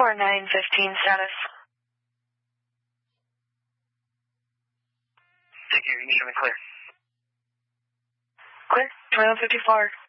4915 status. Take care, you can show me clear. Clear, 2154.